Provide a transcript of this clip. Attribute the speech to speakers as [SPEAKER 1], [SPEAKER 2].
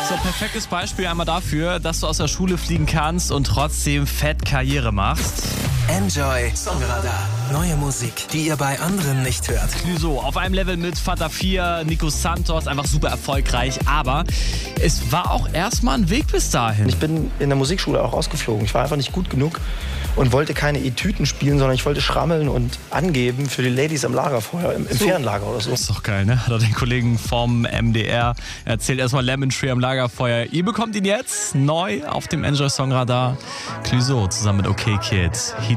[SPEAKER 1] So, perfektes Beispiel einmal dafür, dass du aus der Schule fliegen kannst und trotzdem fett Karriere machst.
[SPEAKER 2] Enjoy Songradar. Neue Musik, die ihr bei anderen nicht hört.
[SPEAKER 1] Clüso, auf einem Level mit Fanta 4, Nico Santos, einfach super erfolgreich. Aber es war auch erstmal ein Weg bis dahin.
[SPEAKER 3] Ich bin in der Musikschule auch rausgeflogen. Ich war einfach nicht gut genug und wollte keine Etüten spielen, sondern ich wollte schrammeln und angeben für die Ladies am Lagerfeuer, im Ferienlager oder so.
[SPEAKER 1] Das ist doch geil, ne? Hat er den Kollegen vom MDR erzählt. Erstmal Lemon Tree am Lagerfeuer. Ihr bekommt ihn jetzt neu auf dem Enjoy Songradar. Clüso zusammen mit OK Kid.